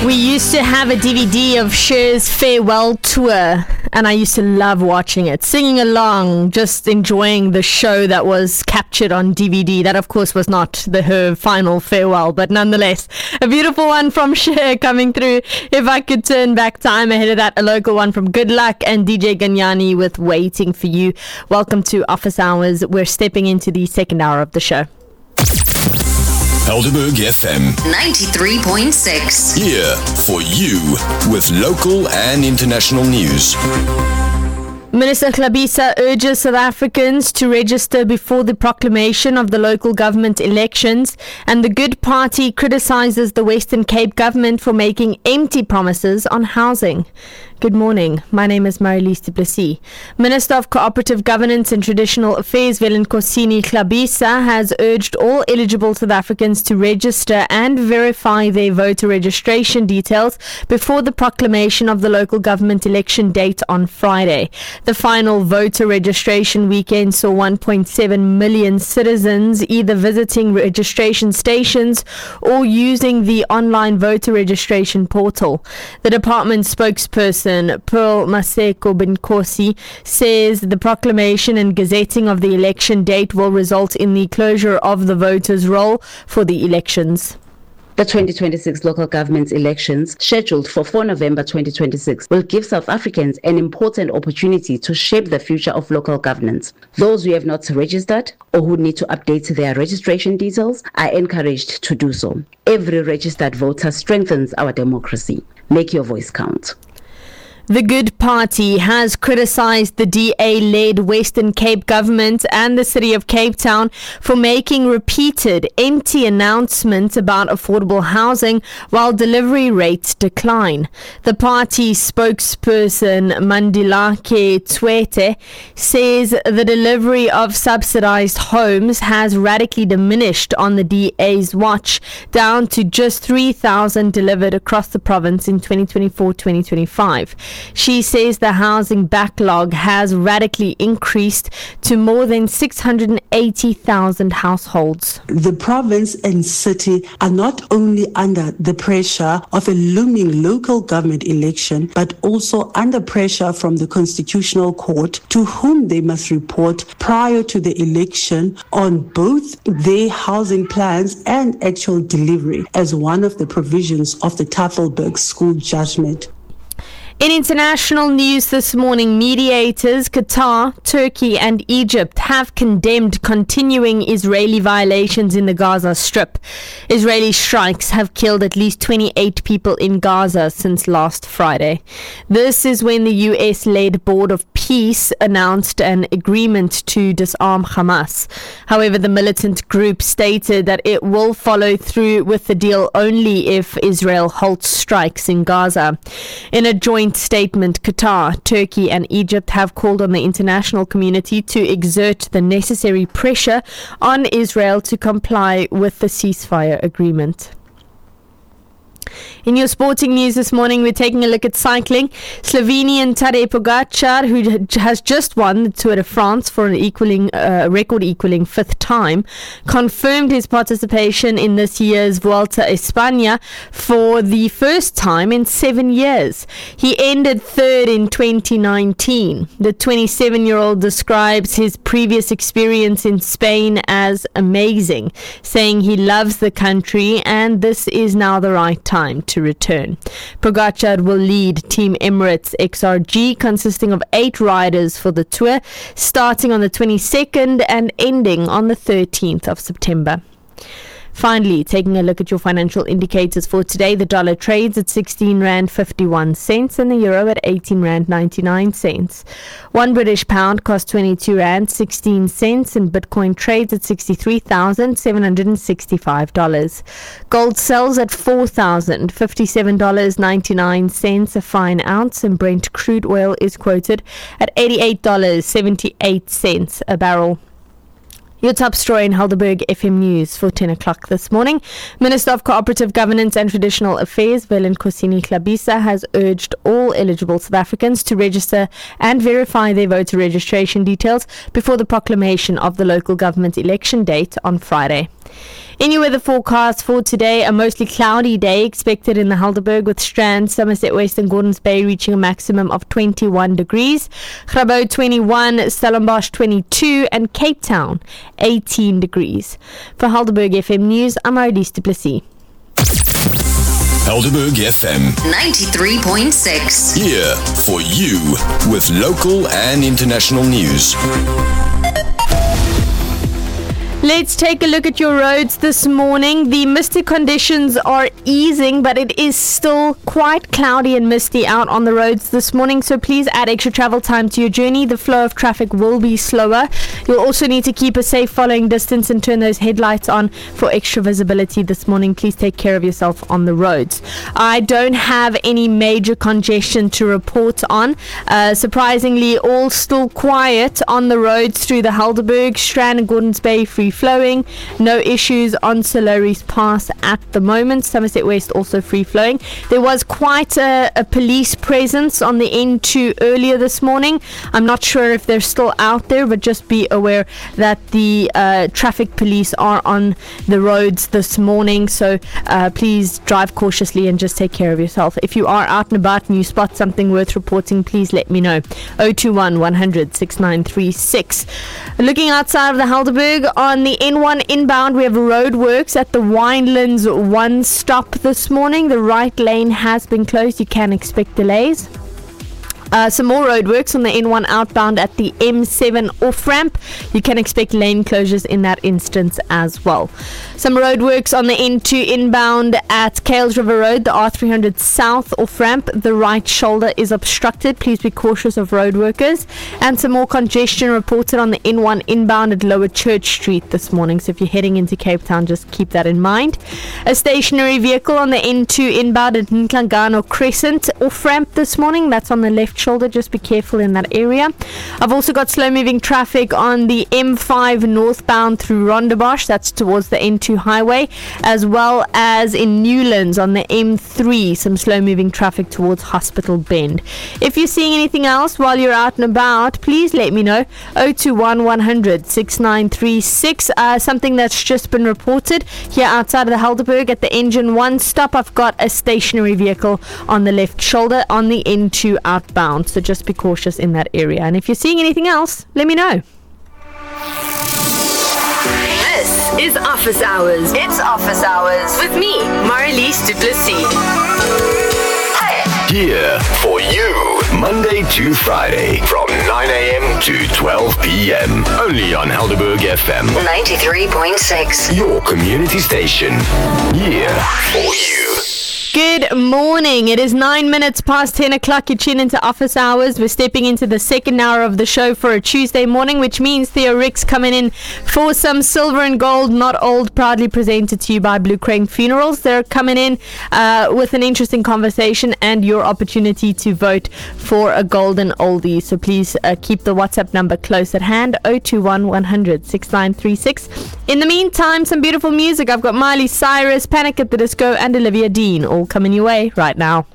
We used to have a DVD of Cher's farewell tour, and I used to love watching it, singing along, just enjoying the show that was captured on DVD. That, of course, was not her final farewell, but nonetheless, a beautiful one from Cher coming through. If I could turn back time, ahead of that, a local one from Good Luck and DJ Ganyani with Waiting for You. Welcome to Office Hours. We're stepping into the second hour of the show. Helderberg FM 93.6. Here for you with local and international news. Minister Hlabisa urges South Africans to register before the proclamation of the local government elections, and the Good Party criticizes the Western Cape government for making empty promises on housing. Good morning. My name is Marilise du Plessis. Minister of Cooperative Governance and Traditional Affairs, Velenkosini Hlabisa, has urged all eligible South Africans to register and verify their voter registration details before the proclamation of the local government election date on Friday. The final voter registration weekend saw 1.7 million citizens either visiting registration stations or using the online voter registration portal. The department spokesperson Pearl Maseko Binkosi says the proclamation and gazetting of the election date will result in the closure of the voters' roll for the elections. The 2026 local government elections, scheduled for 4 November 2026, will give South Africans an important opportunity to shape the future of local governance. Those who have not registered or who need to update their registration details are encouraged to do so. Every registered voter strengthens our democracy. Make your voice count. The Good Party has criticized the DA-led Western Cape government and the city of Cape Town for making repeated empty announcements about affordable housing while delivery rates decline. The party spokesperson Mandilake Tswete says the delivery of subsidized homes has radically diminished on the DA's watch, down to just 3,000 delivered across the province in 2024-2025. She says the housing backlog has radically increased to more than 680,000 households. The province and city are not only under the pressure of a looming local government election, but also under pressure from the Constitutional Court, to whom they must report prior to the election on both their housing plans and actual delivery, as one of the provisions of the Tafelberg school judgment. In international news this morning, mediators Qatar, Turkey and Egypt have condemned continuing Israeli violations in the Gaza Strip. Israeli strikes have killed at least 28 people in Gaza since last Friday. This is when the US-led Board of Peace announced an agreement to disarm Hamas. However, the militant group stated that it will follow through with the deal only if Israel halts strikes in Gaza. In a joint statement, Qatar, Turkey and Egypt have called on the international community to exert the necessary pressure on Israel to comply with the ceasefire agreement. In your sporting news this morning, we're taking a look at cycling. Slovenian Tadej Pogačar, who has just won the Tour de France for an record-equaling fifth time, confirmed his participation in this year's Vuelta a España for the first time in 7 years. He ended third in 2019. The 27-year-old describes his previous experience in Spain as amazing, saying he loves the country and this is now the right time to return. Pogačar will lead Team Emirates XRG, consisting of 8 riders for the Tour, starting on the 22nd and ending on the 13th of September. Finally, taking a look at your financial indicators for today, the dollar trades at 16 Rand 51 cents and the euro at 18 Rand 99 cents. 1 British pound cost 22 Rand 16 cents and Bitcoin trades at $63,765. Gold sells at $4,057.99 a fine ounce, and Brent crude oil is quoted at $88.78 a barrel. Your top story in Helderberg FM News for 10 o'clock this morning. Minister of Cooperative Governance and Traditional Affairs, Velenkosini Hlabisa, has urged all eligible South Africans to register and verify their voter registration details before the proclamation of the local government election date on Friday. In your weather forecast for today, a mostly cloudy day expected in the Helderberg with Strand, Somerset West and Gordons Bay reaching a maximum of 21 degrees. Grabouw 21, Stellenbosch 22 and Cape Town 18 degrees. For Helderberg FM News, I'm Marlies du Plessis. Helderberg FM 93.6. here for you with local and international news. Let's take a look at your roads this morning. The misty conditions are easing, but it is still quite cloudy and misty out on the roads this morning, so please add extra travel time to your journey. The flow of traffic will be slower. You'll also need to keep a safe following distance and turn those headlights on for extra visibility this morning. Please take care of yourself on the roads. I don't have any major congestion to report on. Surprisingly, all still quiet on the roads through the Helderberg, Strand and Gordons Bay free flowing. No issues on Solari's Pass at the moment. Somerset West also free flowing. There was quite a police presence on the N2 earlier this morning. I'm not sure if they're still out there, but just be aware that the traffic police are on the roads this morning, so please drive cautiously and just take care of yourself. If you are out and about and you spot something worth reporting, please let me know. 021 100 6936. Looking outside of the Helderberg, on the N1 inbound, we have roadworks at the Winelands one stop this morning. The right lane has been closed. You can expect delays. Some more roadworks on the N1 outbound at the M7 off-ramp. You can expect lane closures in that instance as well. Some roadworks on the N2 inbound at Kales River Road, the R300 South off-ramp. The right shoulder is obstructed. Please be cautious of road workers. And some more congestion reported on the N1 inbound at Lower Church Street this morning. So if you're heading into Cape Town, just keep that in mind. A stationary vehicle on the N2 inbound at Nhlangano Crescent off-ramp this morning. That's on the left shoulder. Just be careful in that area. I've also got slow moving traffic on the M5 northbound through Rondebosch. That's towards the N2 highway, as well as in Newlands on the M3. Some slow moving traffic towards Hospital Bend. If you're seeing anything else while you're out and about, please let me know. 021 100 6936. Something that's just been reported here outside of the Helderberg at the Engine 1 stop. I've got a stationary vehicle on the left shoulder on the N2 outbound. So just be cautious in that area. And if you're seeing anything else, let me know. This is Office Hours. It's Office Hours with me, Marlies du Plessis. Here for you, Monday to Friday from 9 a.m. to 12 p.m. Only on Helderberg FM 93.6. your community station. Here for you. Good morning. It is 9 minutes past 10 o'clock. You tune into Office Hours. We're stepping into the second hour of the show for a Tuesday morning, which means Theo Ricks coming in for some silver and gold, not old, proudly presented to you by Blue Crane Funerals. They're coming in with an interesting conversation and your opportunity to vote for a golden oldie. So please keep the WhatsApp number close at hand, 021 100 6936. In the meantime, some beautiful music. I've got Miley Cyrus, Panic at the Disco, and Olivia Dean all coming your way right now.